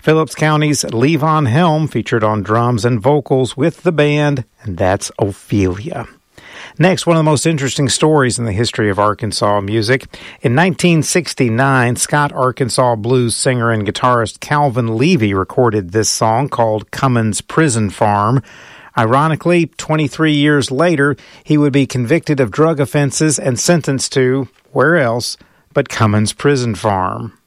Phillips County's Levon Helm featured on drums and vocals with the band, and that's Ophelia. Next, one of the most interesting stories in the history of Arkansas music. In 1969, Scott, Arkansas blues singer and guitarist Calvin Levy recorded this song called Cummins Prison Farm. Ironically, 23 years later, he would be convicted of drug offenses and sentenced to, where else, but Cummins Prison Farm.